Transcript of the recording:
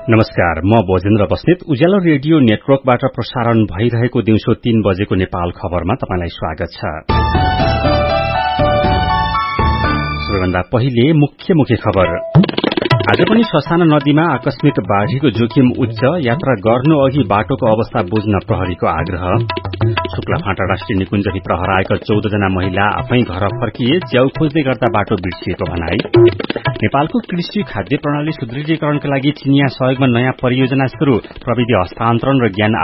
नमस्कार, म भोजेन्द्र बस्नेत। उज्यालो रेडियो नेटवर्कबाट प्रसारण भइरहेको दिउँसो 3 बजेको नेपाल खबरमा तपाईलाई स्वागत छ। सबैभन्दा पहिले मुख्य खबर। आज पनि ससाना नदीमा आकस्मिक बाढ़ीको जोखिम उच्च, यात्रा गर्नु अघि बाटोको अवस्था बुझ्न प्रहरीको आग्रह। शुक्लाफाँटा राष्ट्रिय निकुञ्जभित्र हराएका 14 जना महिला आफै घर फर्किए, च्याउ खोज्दै गर्दा बाटो बिर्सिएको भनाई। नेपालको कृषि खाद्य प्रणाली सुदृढीकरणका लागि चिनिया सहयोगमा नयाँ परियोजना शुरू, प्रविधि हस्तान्तरण र ज्ञान